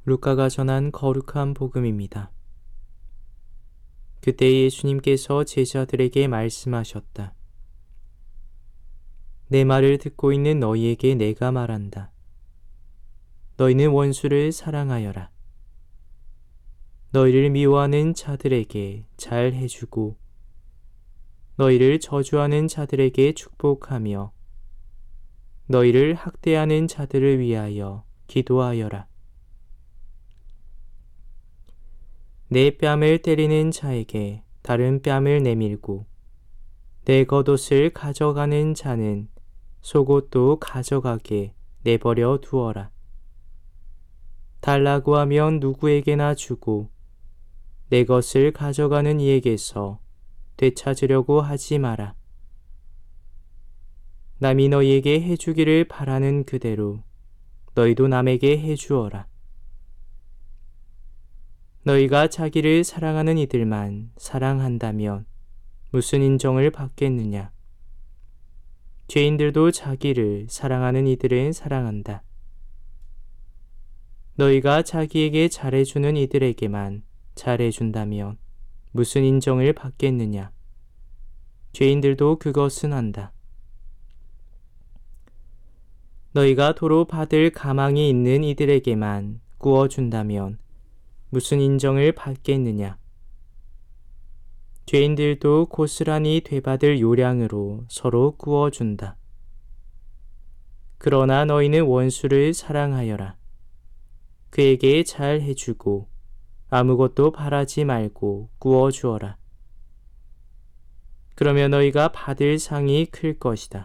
루카가 전한 거룩한 복음입니다. 그때 예수님께서 제자들에게 말씀하셨다. 내 말을 듣고 있는 너희에게 내가 말한다. 너희는 원수를 사랑하여라. 너희를 미워하는 자들에게 잘 해주고 너희를 저주하는 자들에게 축복하며 너희를 학대하는 자들을 위하여 기도하여라. 내 뺨을 때리는 자에게 다른 뺨을 내밀고 내 겉옷을 가져가는 자는 속옷도 가져가게 내버려 두어라. 달라고 하면 누구에게나 주고 내 것을 가져가는 이에게서 되찾으려고 하지 마라. 남이 너희에게 해주기를 바라는 그대로 너희도 남에게 해주어라. 너희가 자기를 사랑하는 이들만 사랑한다면 무슨 인정을 받겠느냐? 죄인들도 자기를 사랑하는 이들은 사랑한다. 너희가 자기에게 잘해주는 이들에게만 잘해준다면 무슨 인정을 받겠느냐? 죄인들도 그것은 한다. 너희가 도로 받을 가망이 있는 이들에게만 구워준다면 무슨 인정을 받겠느냐? 죄인들도 고스란히 되받을 요량으로 서로 구워준다. 그러나 너희는 원수를 사랑하여라. 그에게 잘 해주고 아무것도 바라지 말고 구워주어라. 그러면 너희가 받을 상이 클 것이다.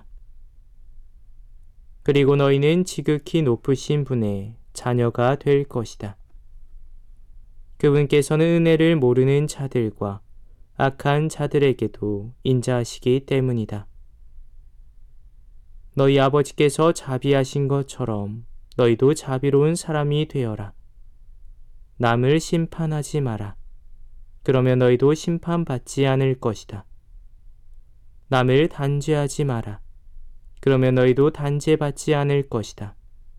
그리고 너희는 지극히 높으신 분의 자녀가 될 것이다. 그분께서는 은혜를 모르는 자들과 악한 자들에게도 인자하시기 때문이다. 너희 아버지께서 자비하신 것처럼 너희도 자비로운 사람이 되어라. 남을 심판하지 마라. 그러면 너희도 심판받지 않을 것이다. 남을 단죄하지 마라. 그러면 너희도 단죄받지 않을 것이다.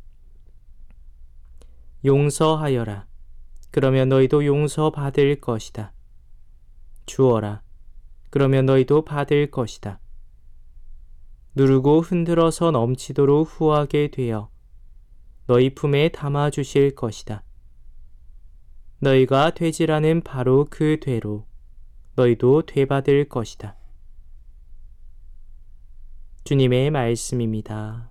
용서하여라. 그러면 너희도 용서받을 것이다. 주어라. 그러면 너희도 받을 것이다. 누르고 흔들어서 넘치도록 후하게 되어 너희 품에 담아주실 것이다. 너희가 되지라는 바로 그 되로 너희도 되받을 것이다. 주님의 말씀입니다.